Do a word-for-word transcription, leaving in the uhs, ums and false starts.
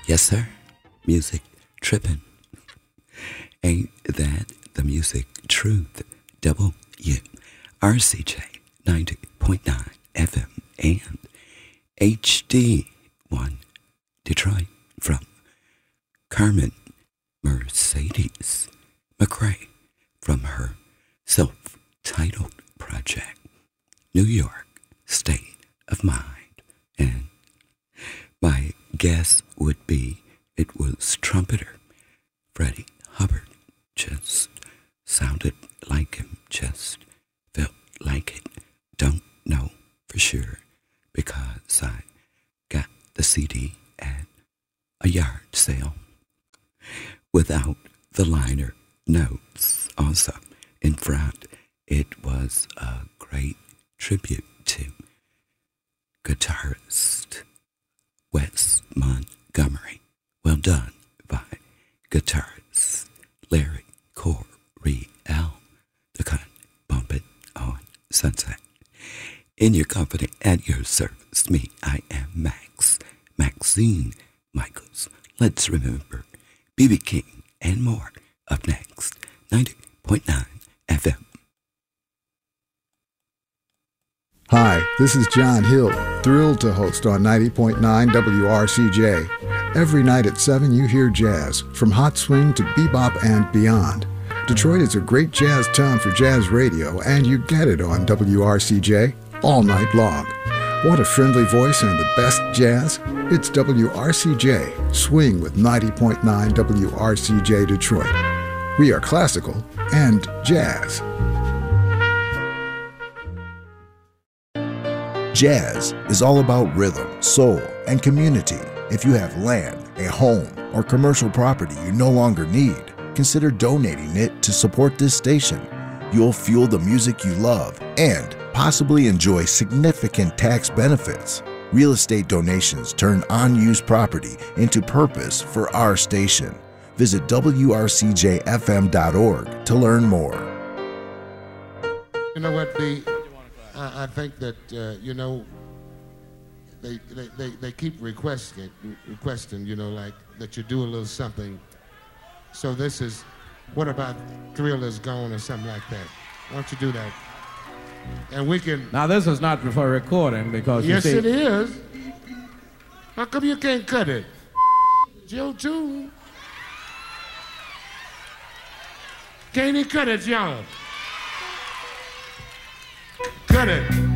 Yes, sir. Music trippin'. Ain't that the music truth? W R C J ninety point nine F M and H D one Detroit from Carmen Mercedes McRae from her self-titled project, New York State of Mind. And my guess would be it was trumpeter Freddie Hubbard. Just sounded like him, just felt like it. Don't know for sure because I got the C D at a yard sale without the liner notes. Also, in front, it was a great tribute to guitarist Wes Montgomery. Well done by guitarist Larry Coryell. The cut, bump it on Sunset. In your company, at your service, me, I am Max, Maxine Michaels. Let's remember B B King and more up next. ninety point nine F M. Hi, this is John Hill, thrilled to host on ninety point nine W R C J. Every night at seven, you hear jazz, from hot swing to bebop and beyond. Detroit is a great jazz town for jazz radio, and you get it on W R C J all night long. Want a friendly voice and the best jazz? It's W R C J, Swing with ninety point nine W R C J Detroit. We are classical and jazz. Jazz is all about rhythm, soul, and community. If you have land, a home, or commercial property you no longer need, consider donating it to support this station. You'll fuel the music you love and possibly enjoy significant tax benefits. Real estate donations turn unused property into purpose for our station. Visit W R C J F M dot org to learn more. You know what, B? I, I think that, uh, you know, they, they, they, they keep requesting, requesting, you know, like that you do a little something. So this is, what about Thrill Is Gone or something like that? Why don't you do that? And we can... Now, this is not for recording because yes, you see... it is. How come you can't cut it? Joe, too. Can't he cut it, y'all? Cut it.